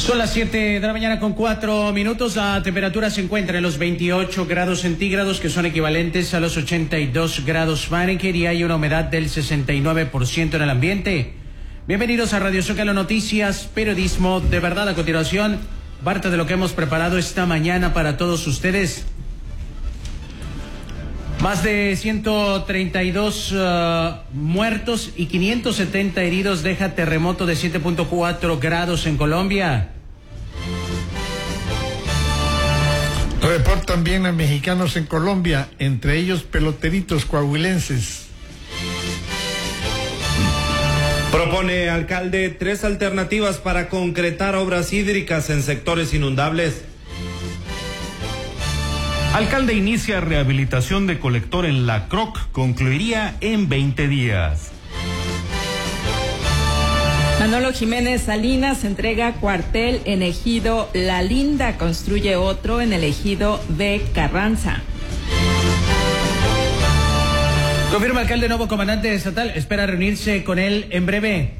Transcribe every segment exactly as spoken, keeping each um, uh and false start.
Son las siete de la mañana con cuatro minutos. La temperatura se encuentra en los veintiocho grados centígrados, que son equivalentes a los ochenta y dos grados Fahrenheit, y hay una humedad del sesenta y nueve por ciento en el ambiente. Bienvenidos a Radio Zócalo Noticias, periodismo de verdad. A continuación, parte de lo que hemos preparado esta mañana para todos ustedes. Más de ciento treinta y dos uh, muertos y quinientos setenta heridos deja terremoto de siete punto cuatro grados en Colombia. Reportan bien a mexicanos en Colombia, entre ellos peloteritos coahuilenses. Propone alcalde tres alternativas para concretar obras hídricas en sectores inundables. Alcalde inicia rehabilitación de colector en La Croc, concluiría en veinte días. Manolo Jiménez Salinas entrega cuartel en Ejido La Linda, construye otro en el Ejido de Carranza. Confirma alcalde nuevo comandante estatal, espera reunirse con él en breve.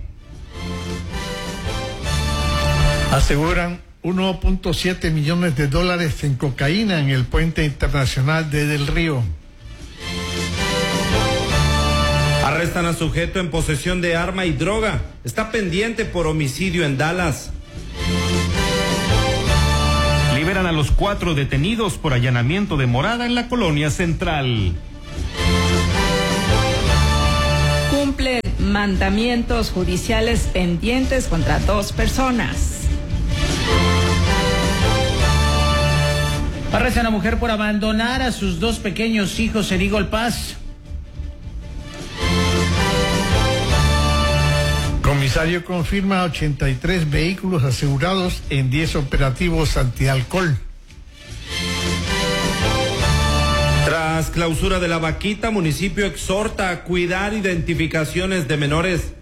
Aseguran uno punto siete millones de dólares en cocaína en el puente internacional de Del Río. Arrestan a sujeto en posesión de arma y droga. Está pendiente por homicidio en Dallas. Liberan a los cuatro detenidos por allanamiento de morada en la colonia central. Cumplen mandamientos judiciales pendientes contra dos personas. Arrestan a mujer por abandonar a sus dos pequeños hijos en Eagle Pass. Comisario confirma ochenta y tres vehículos asegurados en diez operativos antialcohol. Tras clausura de la Vaquita, municipio exhorta a cuidar identificaciones de menores.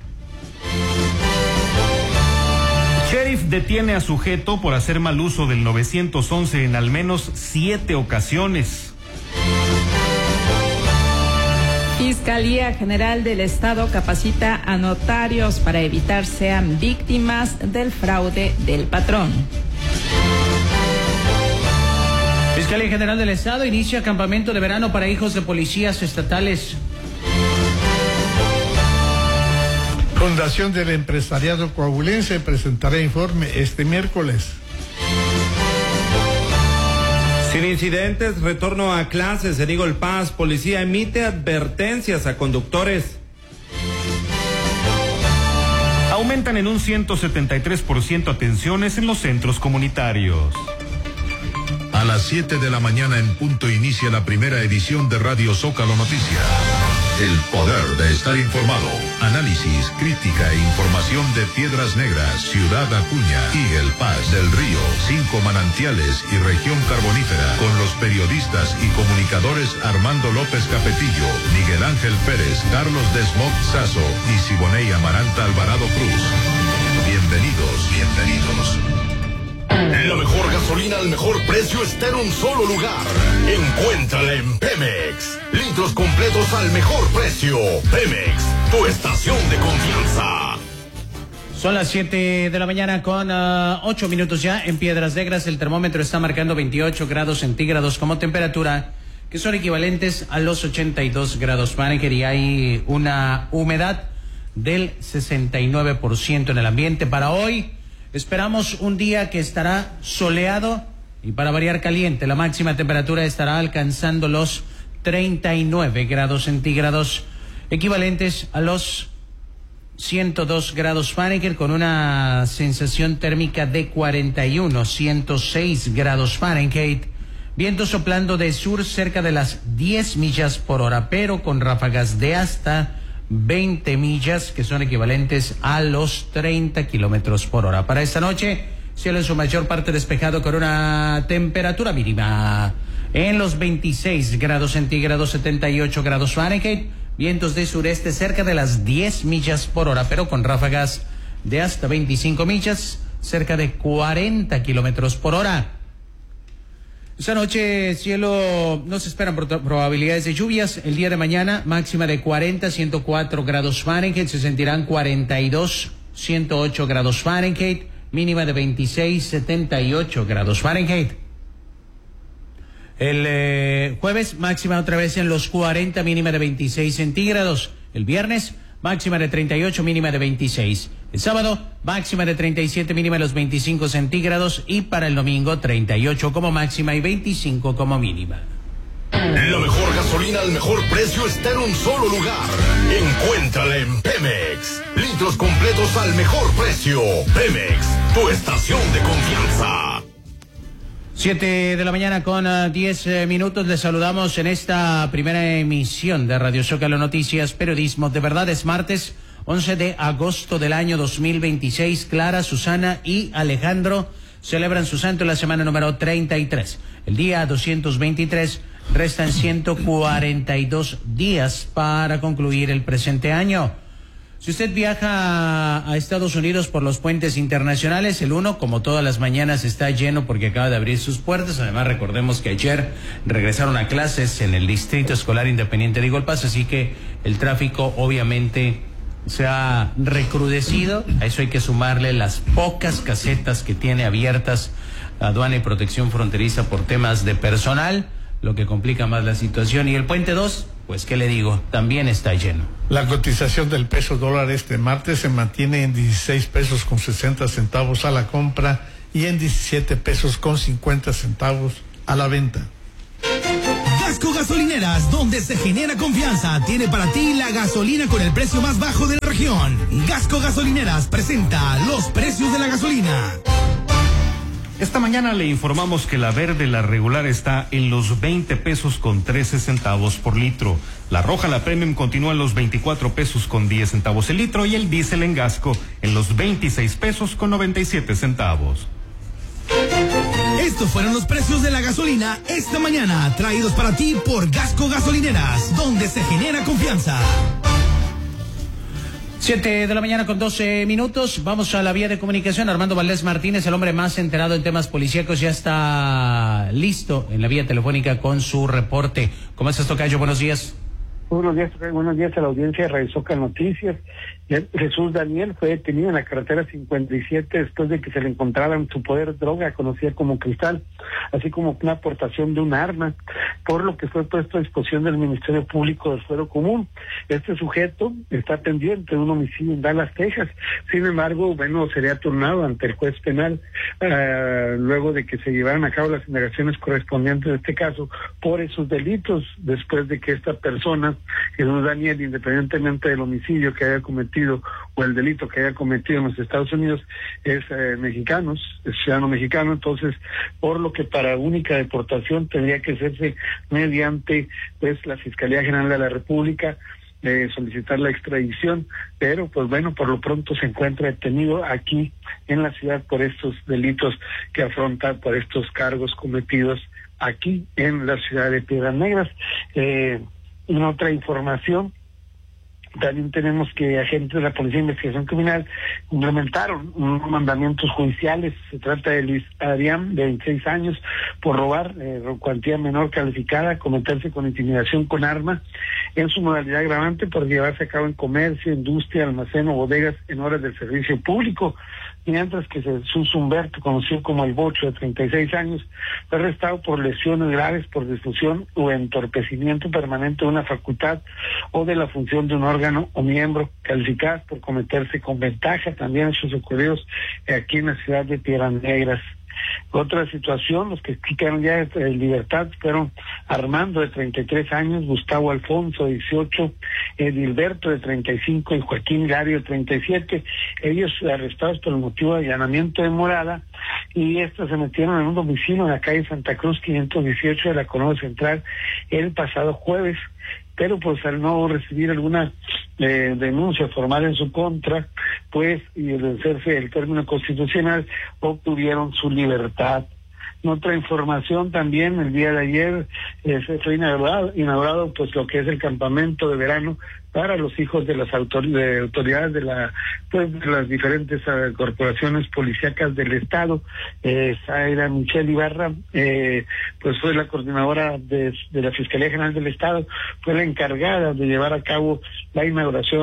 Sheriff detiene a sujeto por hacer mal uso del nueve once en al menos siete ocasiones. Fiscalía General del Estado capacita a notarios para evitar sean víctimas del fraude del patrón. Fiscalía General del Estado inicia campamento de verano para hijos de policías estatales. Fundación del Empresariado Coahuilense presentará informe este miércoles. Sin incidentes, retorno a clases en Eagle Pass. Policía emite advertencias a conductores. Aumentan en un ciento setenta y tres por ciento atenciones en los centros comunitarios. A las siete de la mañana en punto inicia la primera edición de Radio Zócalo Noticias. El poder de estar informado. Análisis, crítica e información de Piedras Negras, Ciudad Acuña, Eagle Pass, Del Río, Cinco Manantiales y Región Carbonífera, con los periodistas y comunicadores Armando López Capetillo, Miguel Ángel Pérez, Carlos Desmoc Sazo y Siboney Amaranta Alvarado Cruz. Bienvenidos, bienvenidos. La mejor gasolina al mejor precio está en un solo lugar. Encuéntrala en Pemex. Litros completos al mejor precio. Pemex, tu estación de confianza. Son las siete de la mañana con uh, ocho minutos ya en Piedras Negras. El termómetro está marcando veintiocho grados centígrados como temperatura, que son equivalentes a los ochenta y dos grados Fahrenheit, y hay una humedad del sesenta y nueve por ciento en el ambiente. Para hoy esperamos un día que estará soleado y para variar caliente. La máxima temperatura estará alcanzando los treinta y nueve grados centígrados, equivalentes a los ciento dos grados Fahrenheit, con una sensación térmica de cuarenta y uno, ciento seis grados Fahrenheit. Viento soplando de sur cerca de las diez millas por hora, pero con ráfagas de hasta veinte millas, que son equivalentes a los treinta kilómetros por hora. Para esta noche, cielo en su mayor parte despejado con una temperatura mínima en los veintiséis grados centígrados, setenta y ocho grados Fahrenheit. Vientos de sureste cerca de las diez millas por hora, pero con ráfagas de hasta veinticinco millas, cerca de cuarenta kilómetros por hora. Esta noche, cielo, no se esperan probabilidades de lluvias. El día de mañana, máxima de cuarenta, ciento cuatro grados Fahrenheit. Se sentirán cuarenta y dos, ciento ocho grados Fahrenheit. mínima de veintiséis coma setenta y ocho grados Fahrenheit. El eh, jueves, máxima otra vez en los cuarenta, mínima de veintiséis centígrados. El viernes, máxima de treinta y ocho, mínima de veintiséis. El sábado, máxima de treinta y siete, mínima de los veinticinco centígrados. Y para el domingo, treinta y ocho como máxima y veinticinco como mínima. La mejor gasolina al mejor precio está en un solo lugar. Encuéntrala en Pemex. Litros completos al mejor precio. Pemex, tu estación de confianza. Siete de la mañana con uh, diez eh, minutos. Les saludamos en esta primera emisión de Radio Zócalo Noticias, periodismo de verdad. Es martes once de agosto del año dos mil veintiséis. Clara, Susana y Alejandro celebran su santo en la semana número treinta y tres. El día doscientos veintitrés, restan ciento cuarenta y dos días para concluir el presente año. Si usted viaja a Estados Unidos por los puentes internacionales, el uno, como todas las mañanas, está lleno porque acaba de abrir sus puertas. Además, recordemos que ayer regresaron a clases en el Distrito Escolar Independiente de Eagle Pass, así que el tráfico obviamente se ha recrudecido. A eso hay que sumarle las pocas casetas que tiene abiertas Aduana y Protección Fronteriza por temas de personal, lo que complica más la situación. Y el puente dos, pues qué le digo, también está lleno. La cotización del peso dólar este martes se mantiene en dieciséis pesos con sesenta centavos a la compra y en diecisiete pesos con cincuenta centavos a la venta. Gasco Gasolineras, donde se genera confianza, tiene para ti la gasolina con el precio más bajo de la región. Gasco Gasolineras presenta los precios de la gasolina. Esta mañana le informamos que la verde, la regular, está en los veinte pesos con trece centavos por litro. La roja, la premium, continúa en los veinticuatro pesos con diez centavos el litro y el diésel en Gasco en los veintiséis pesos con noventa y siete centavos. Estos fueron los precios de la gasolina esta mañana, traídos para ti por Gasco Gasolineras, donde se genera confianza. Siete de la mañana con doce minutos. Vamos a la vía de comunicación. Armando Valdés Martínez, el hombre más enterado en temas policíacos, ya está listo en la vía telefónica con su reporte. ¿Cómo estás, tocayo? Buenos días. Buenos días, buenos días a la audiencia de Radio Zócalo Noticias. Jesús Daniel fue detenido en la carretera cincuenta y siete después de que se le encontraba en su poder droga conocida como cristal, así como una aportación de un arma, por lo que fue puesto a disposición del Ministerio Público del Fuero Común. Este sujeto está pendiente de un homicidio en Dallas, Texas. Sin embargo, bueno, sería turnado ante el juez penal uh, luego de que se llevaran a cabo las indagaciones correspondientes de este caso por esos delitos, después de que esta persona, Jesús Daniel, independientemente del homicidio que haya cometido o el delito que haya cometido en los Estados Unidos, es eh, mexicano, es ciudadano mexicano. Entonces, por lo que para única deportación tendría que hacerse mediante pues la Fiscalía General de la República, eh, solicitar la extradición, pero pues bueno, por lo pronto se encuentra detenido aquí en la ciudad por estos delitos que afronta, por estos cargos cometidos aquí en la ciudad de Piedras Negras. Eh, en otra información, también tenemos que agentes de la Policía de Investigación Criminal implementaron unos mandamientos judiciales. Se trata de Luis Adrián, de veintiséis años, por robar eh, cuantía menor calificada, cometerse con intimidación con arma, en su modalidad agravante por llevarse a cabo en comercio, industria, almacén o bodegas en horas del servicio público. Mientras que Jesús Humberto, conocido como el Bocho, de treinta y seis años, fue arrestado por lesiones graves por difusión o entorpecimiento permanente de una facultad o de la función de un órgano o miembro, calificadas por cometerse con ventaja. También sus ocurridos aquí en la ciudad de Piedras Negras. Otra situación, los que quedaron ya en libertad fueron Armando, de treinta y tres años, Gustavo Alfonso, de dieciocho, Edilberto, de treinta y cinco, y Joaquín Gario, de treinta y siete. Ellos arrestados por el motivo de allanamiento de morada, y estos se metieron en un domicilio en la calle Santa Cruz quinientos dieciocho de la Colonia Central el pasado jueves, pero pues al no recibir alguna eh, denuncia formal en su contra, pues, y el vencerse el término constitucional, obtuvieron su libertad. En otra información también, el día de ayer eh, se fue inaugurado, inaugurado pues lo que es el campamento de verano para los hijos de las autor de autoridades de la pues de las diferentes uh, corporaciones policíacas del estado. eh, Zaira Michelle Ibarra, eh, pues fue la coordinadora de, de la Fiscalía General del Estado, fue la encargada de llevar a cabo la inauguración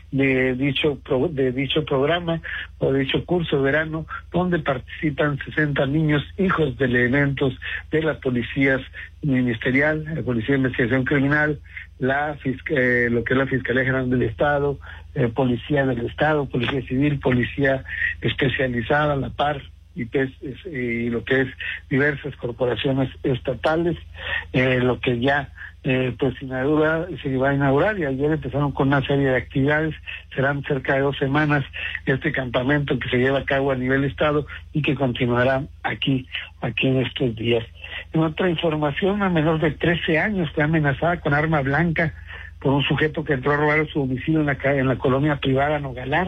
de dicho pro, de dicho programa o de dicho curso de verano, donde participan sesenta niños, hijos de elementos de las policías ministerial, la Policía de Investigación Criminal, la eh, lo que es la Fiscalía General del Estado, eh, Policía del Estado, Policía Civil, Policía Especializada, la P A R, y, pues, es, y lo que es diversas corporaciones estatales, eh, lo que ya eh, pues inaugura, se va a inaugurar, y ayer empezaron con una serie de actividades. Serán cerca de dos semanas este campamento que se lleva a cabo a nivel estado y que continuará aquí, aquí en estos días. En otra información, una menor de trece años fue amenazada con arma blanca por un sujeto que entró a robar a su domicilio en la, en la colonia privada Nogalar.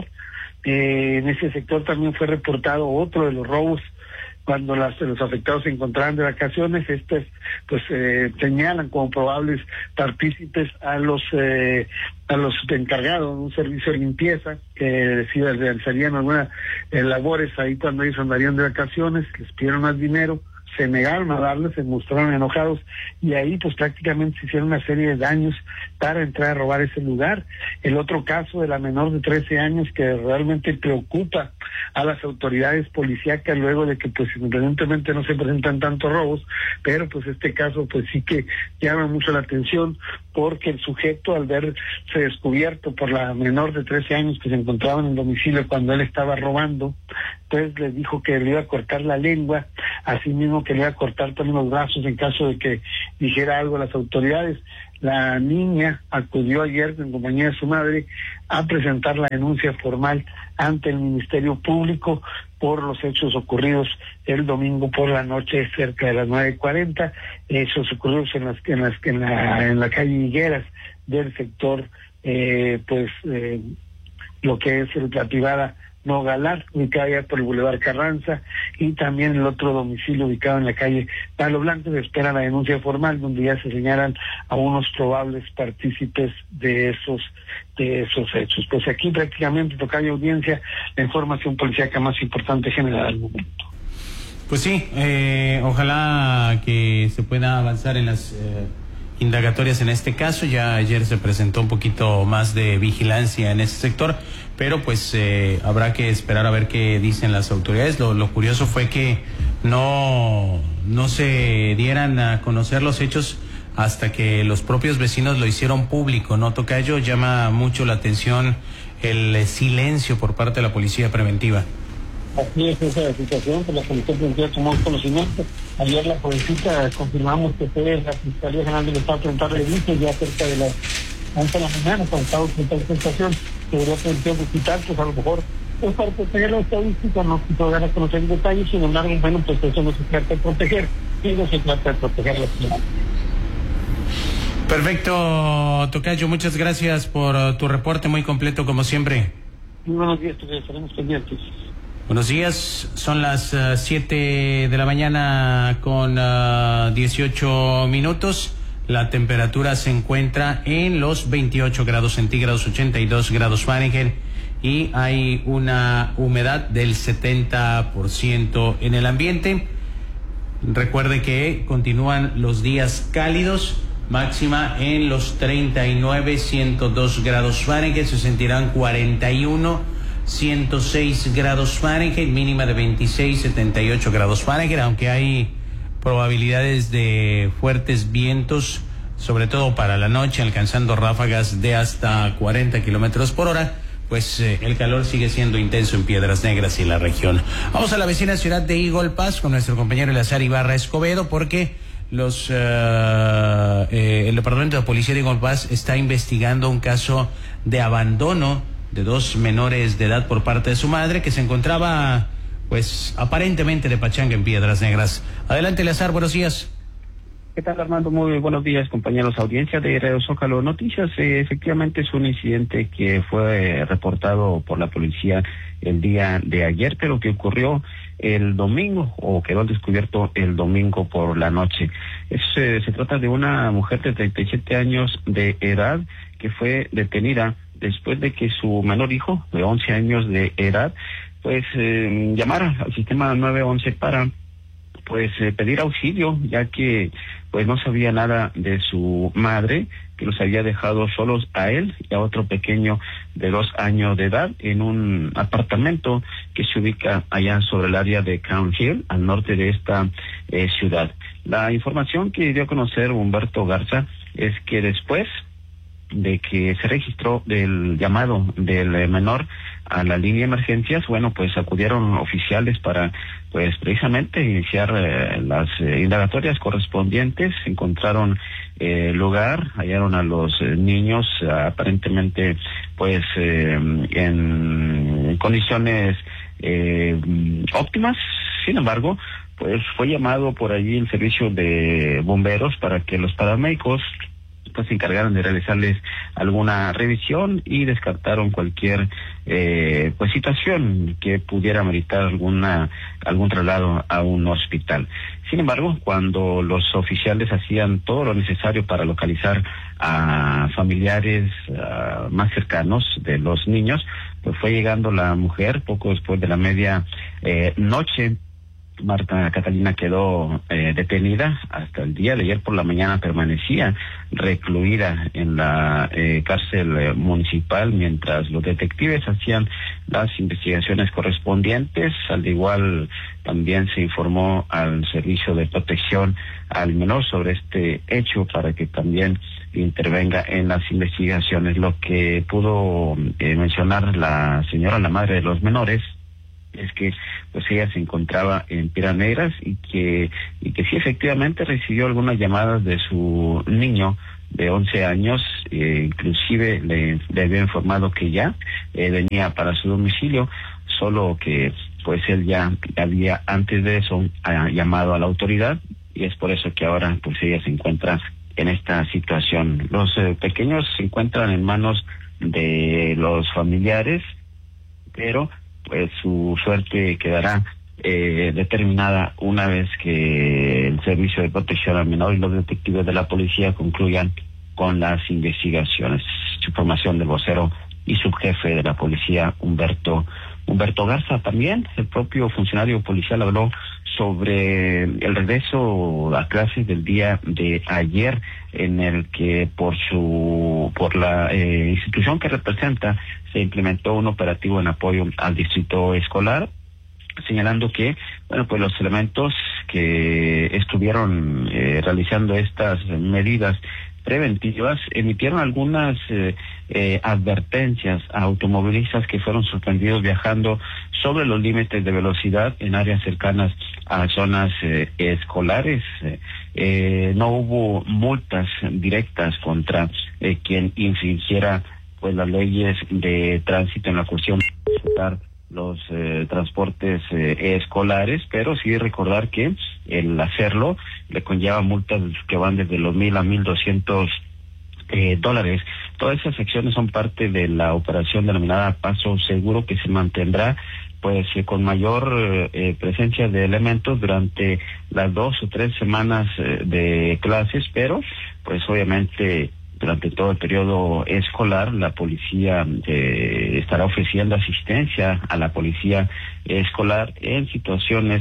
Eh, en ese sector también fue reportado otro de los robos cuando las, los afectados se encontraban de vacaciones. Estos pues eh, señalan como probables partícipes a los eh, a los encargados de un servicio de limpieza que decía realizarían algunas eh, labores ahí cuando ellos andarían de vacaciones. Les pidieron más dinero, se negaron a darles, se mostraron enojados, y ahí pues prácticamente se hicieron una serie de daños para entrar a robar ese lugar. El otro caso de la menor de trece años que realmente preocupa a las autoridades policíacas luego de que pues independientemente no se presentan tantos robos, pero pues este caso pues sí que llama mucho la atención, porque el sujeto, al verse descubierto por la menor de trece años que se encontraba en el domicilio cuando él estaba robando, pues le dijo que le iba a cortar la lengua, así mismo que le iba a cortar también los brazos en caso de que dijera algo a las autoridades. La niña acudió ayer en compañía de su madre a presentar la denuncia formal ante el Ministerio Público por los hechos ocurridos el domingo por la noche cerca de las nueve cuarenta, hechos ocurridos en las en las en la en la calle Higueras del sector eh, pues eh, lo que es el, la privada Nogalar, ubicada ya por el Boulevard Carranza, y también el otro domicilio ubicado en la calle Palo Blanco. Se espera la denuncia formal donde ya se señalan a unos probables partícipes de esos de esos hechos. Pues aquí prácticamente, tocayo audiencia, la información policíaca más importante generada al momento. Pues sí, eh, ojalá que se pueda avanzar en las eh, indagatorias en este caso. Ya ayer se presentó un poquito más de vigilancia en ese sector, pero pues eh, habrá que esperar a ver qué dicen las autoridades. Lo, lo curioso fue que no, no se dieran a conocer los hechos hasta que los propios vecinos lo hicieron público, ¿no, tocayo? Llama mucho la atención el silencio por parte de la policía preventiva. Así es esa situación, que la Policía Preventiva tomó conocimiento. Ayer la jovencita confirmamos que fue la Fiscalía General del Estado a presentar denuncia ya cerca de las once de la mañana, cuando estaba frente a la presentación, que debería prevención de hospital, pues a lo mejor es para proteger la estadística, no quiso dar a conocer detalles. Sin embargo, bueno, pues eso no se trata de proteger, sino se trata de proteger la ciudad. Perfecto, tocayo, muchas gracias por uh, tu reporte muy completo como siempre. Muy buenos días, pues estaremos pendientes. Buenos días, son las siete uh, de la mañana con uh, dieciocho minutos. La temperatura se encuentra en los veintiocho grados centígrados, ochenta y dos grados Fahrenheit, y hay una humedad del setenta por ciento en el ambiente. Recuerde que continúan los días cálidos, máxima en los treinta y nueve, ciento dos grados Fahrenheit, se sentirán cuarenta y uno, ciento seis grados Fahrenheit, mínima de veintiséis, setenta y ocho grados Fahrenheit, aunque hay probabilidades de fuertes vientos, sobre todo para la noche, alcanzando ráfagas de hasta cuarenta kilómetros por hora. Pues eh, el calor sigue siendo intenso en Piedras Negras y la región. Vamos a la vecina ciudad de Eagle Pass con nuestro compañero Eleazar Ibarra Escobedo, porque los uh, eh, el departamento de policía de Eagle Pass está investigando un caso de abandono de dos menores de edad por parte de su madre, que se encontraba pues aparentemente de pachanga en Piedras Negras. Adelante, Eleazar, buenos días. ¿Qué tal, Armando? Muy buenos días, compañeros, audiencia de Radio Zócalo Noticias. Eh, efectivamente es un incidente que fue reportado por la policía el día de ayer, pero que ocurrió el domingo, o quedó descubierto el domingo por la noche. Es, eh, se trata de una mujer de treinta y siete años de edad que fue detenida después de que su menor hijo, de once años de edad, pues eh, llamara al sistema nueve once para pues eh, pedir auxilio, ya que pues no sabía nada de su madre, que los había dejado solos a él y a otro pequeño de dos años de edad en un apartamento que se ubica allá sobre el área de Crown Hill, al norte de esta eh, ciudad. La información que dio a conocer Humberto Garza es que después de que se registró del llamado del menor a la línea de emergencias, bueno, pues acudieron oficiales para, pues precisamente iniciar eh, las eh, indagatorias correspondientes. Encontraron eh, lugar, hallaron a los eh, niños eh, aparentemente, pues eh, en condiciones eh, óptimas. Sin embargo, pues fue llamado por allí el servicio de bomberos para que los paramédicos pues se encargaron de realizarles alguna revisión y descartaron cualquier eh, pues situación que pudiera meritar alguna algún traslado a un hospital. Sin embargo, cuando los oficiales hacían todo lo necesario para localizar a familiares uh, más cercanos de los niños, pues fue llegando la mujer poco después de la media eh, noche. Marta Catalina quedó eh, detenida. Hasta el día de ayer por la mañana permanecía recluida en la eh, cárcel eh, municipal mientras los detectives hacían las investigaciones correspondientes. Al igual también se informó al Servicio de Protección al Menor sobre este hecho para que también intervenga en las investigaciones. Lo que pudo eh, mencionar la señora, la madre de los menores, es que pues ella se encontraba en Piedras Negras y que y que sí efectivamente recibió algunas llamadas de su niño de once años, eh, inclusive le, le había informado que ya eh, venía para su domicilio, solo que pues él ya había antes de eso ha llamado a la autoridad y es por eso que ahora pues ella se encuentra en esta situación. Los eh, pequeños se encuentran en manos de los familiares, pero pues su suerte quedará eh, determinada una vez que el Servicio de Protección al Menor y los detectives de la policía concluyan con las investigaciones. Información del vocero y subjefe de la policía, Humberto Humberto Garza. También el propio funcionario policial habló sobre el regreso a clases del día de ayer, en el que por su por la eh, institución que representa se implementó un operativo en apoyo al distrito escolar, señalando que bueno pues los elementos que estuvieron eh, realizando estas medidas preventivas emitieron algunas eh, eh, advertencias a automovilistas que fueron sorprendidos viajando sobre los límites de velocidad en áreas cercanas a zonas eh, escolares. Eh, eh, no hubo multas directas contra eh, quien infringiera pues las leyes de tránsito en la cuestión de los eh, transportes eh, escolares, pero sí recordar que el hacerlo le conlleva multas que van desde los mil a mil doscientos eh, dólares. Todas esas acciones son parte de la operación denominada Paso Seguro, que se mantendrá pues eh, con mayor eh, presencia de elementos durante las dos o tres semanas eh, de clases, pero pues obviamente durante todo el periodo escolar la policía eh, estará ofreciendo asistencia a la policía escolar en situaciones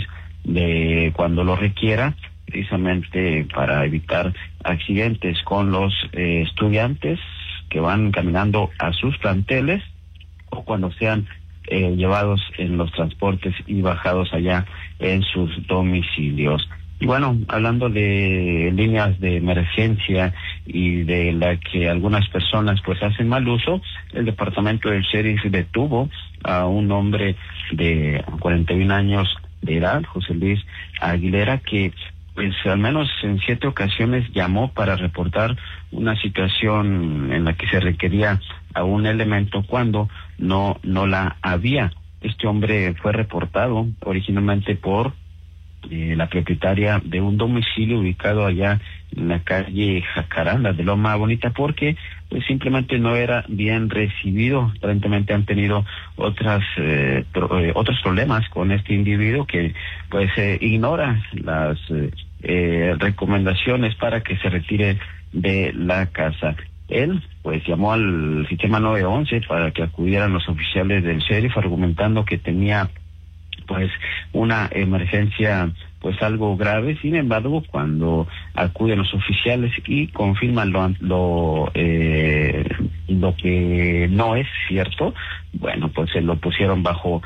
de cuando lo requiera, precisamente para evitar accidentes con los eh, estudiantes que van caminando a sus planteles o cuando sean eh, llevados en los transportes y bajados allá en sus domicilios. Y bueno, hablando de líneas de emergencia y de la que algunas personas pues hacen mal uso, el departamento del sheriff detuvo a un hombre de cuarenta y un años de edad, José Luis Aguilera, que pues al menos en siete ocasiones llamó para reportar una situación en la que se requería a un elemento cuando no no la había. Este hombre fue reportado originalmente por Eh, la propietaria de un domicilio ubicado allá en la calle Jacaranda de Loma Bonita, porque pues simplemente no era bien recibido. Aparentemente han tenido otras eh, pro, eh, otros problemas con este individuo que pues eh, ignora las eh, eh, recomendaciones para que se retire de la casa. Él pues llamó al sistema nueve once para que acudieran los oficiales del sheriff argumentando que tenía pues una emergencia pues algo grave. Sin embargo, cuando acuden los oficiales y confirman lo lo, eh, lo que no es cierto, bueno, pues se lo pusieron bajo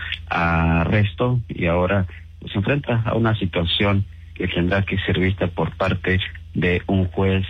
arresto y ahora pues, se enfrenta a una situación que tendrá que ser vista por parte de un juez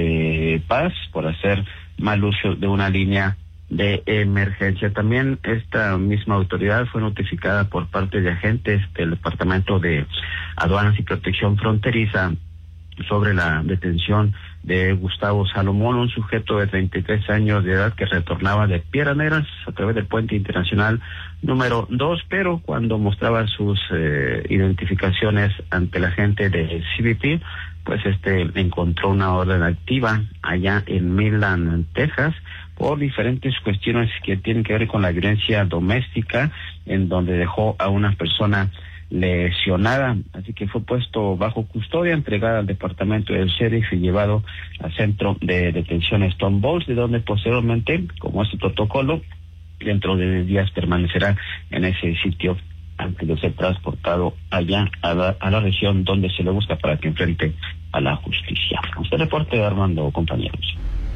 de paz por hacer mal uso de una línea de emergencia. También esta misma autoridad fue notificada por parte de agentes del Departamento de Aduanas y Protección Fronteriza sobre la detención de Gustavo Salomón, un sujeto de treinta y tres años de edad que retornaba de Piedras Negras a través del puente internacional número dos, pero cuando mostraba sus eh, identificaciones ante la gente de C B P, pues este encontró una orden activa allá en Midland, Texas, por diferentes cuestiones que tienen que ver con la violencia doméstica, en donde dejó a una persona lesionada, así que fue puesto bajo custodia, entregada al departamento del sheriff y llevado al centro de detención Stone Balls, de donde posteriormente, como es el protocolo, dentro de diez días permanecerá en ese sitio antes de ser transportado allá a la, a la región donde se le busca para que enfrente a la justicia. Este reporte de Armando, compañeros.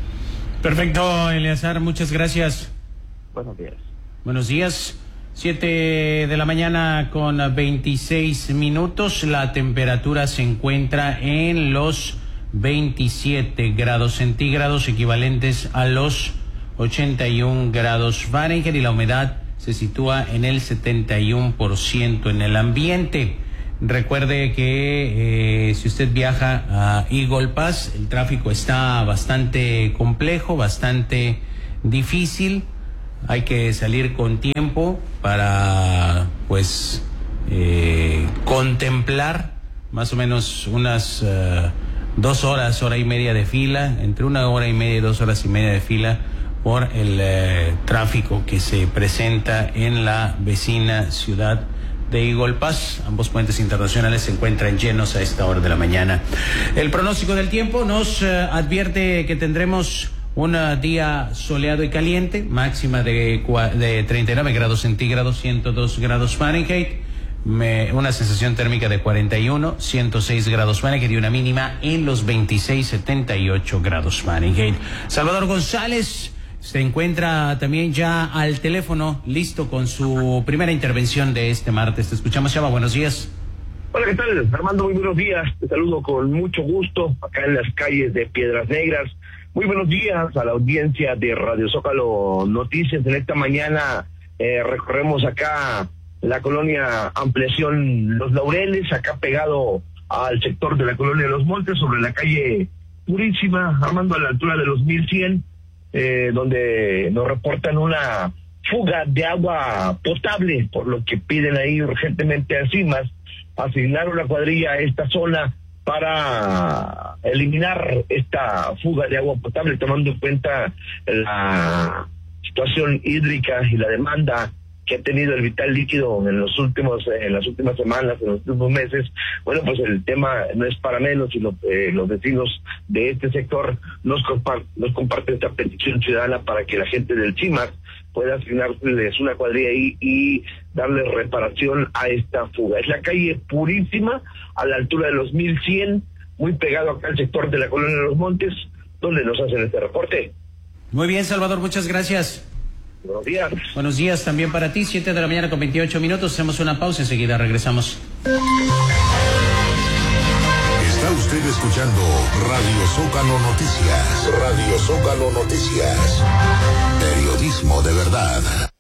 Perfecto, Eleazar, muchas gracias. Buenos días. Buenos días. Siete de la mañana con veintiséis minutos. La temperatura se encuentra en los veintisiete grados centígrados, equivalentes a los ochenta y un grados Fahrenheit, y la humedad se sitúa en el setenta y uno por ciento en el ambiente. Recuerde que eh, si usted viaja a Eagle Pass, el tráfico está bastante complejo, bastante difícil. Hay que salir con tiempo para, pues, eh, contemplar más o menos unas uh, dos horas, hora y media de fila, entre una hora y media y dos horas y media de fila por el eh, tráfico que se presenta en la vecina ciudad de Eagle Pass. Ambos puentes internacionales se encuentran llenos a esta hora de la mañana. El pronóstico del tiempo nos uh, advierte que tendremos un día soleado y caliente, máxima de, de treinta y nueve grados centígrados, ciento dos grados Fahrenheit, me, una sensación térmica de cuarenta y uno, ciento seis grados Fahrenheit y una mínima en los veintiséis, setenta y ocho grados Fahrenheit. Salvador González se encuentra también ya al teléfono, listo con su primera intervención de este martes. Te escuchamos, Chava, buenos días. Hola, ¿qué tal? Armando, muy buenos días. Te saludo con mucho gusto acá en las calles de Piedras Negras. Muy buenos días a la audiencia de Radio Zócalo Noticias. En esta mañana eh, recorremos acá la colonia Ampliación Los Laureles, acá pegado al sector de la colonia Los Montes, sobre la calle Purísima, Armando, a la altura de los mil cien, eh, donde nos reportan una fuga de agua potable, por lo que piden ahí urgentemente a CIMAS asignar una cuadrilla a esta zona para eliminar esta fuga de agua potable, tomando en cuenta la situación hídrica y la demanda que ha tenido el vital líquido en los últimos en las últimas semanas, en los últimos meses. Bueno, pues el tema no es para menos, y lo, eh, los vecinos de este sector nos, compart, nos comparten esta petición ciudadana para que la gente del CIMAS pueda asignarles una cuadrilla ahí y darle reparación a esta fuga. Es la calle Purísima, a la altura de los mil cien, muy pegado acá al sector de la colonia de Los Montes, donde nos hacen este reporte. Muy bien, Salvador, muchas gracias. Buenos días. Buenos días también para ti, siete de la mañana con veintiocho minutos, hacemos una pausa, enseguida regresamos. Está usted escuchando Radio Zócalo Noticias. Radio Zócalo Noticias. Periodismo de verdad.